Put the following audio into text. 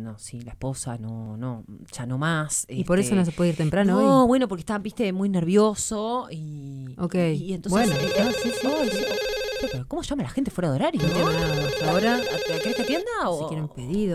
no, sí, la esposa, no, ya no más. ¿Y por eso no se puede ir temprano hoy? No, bueno, porque está, viste, muy nervioso y... Ok. Y entonces... Bueno, sí. ay, sí. Pero ¿cómo llama la gente fuera de horario? No llama nada más. Ahora, ¿Querés que atienda o...? si quieren pedido.